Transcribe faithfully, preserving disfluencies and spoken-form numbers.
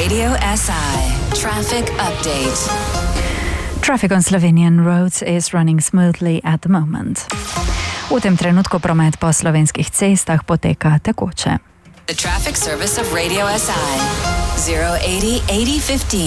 Radio S I. Traffic update. Traffic on Slovenian roads is running smoothly at the moment. V tem trenutku promet po slovenskih cestah poteka tekoče. The traffic service of Radio S I. zero eighty eighty fifteen.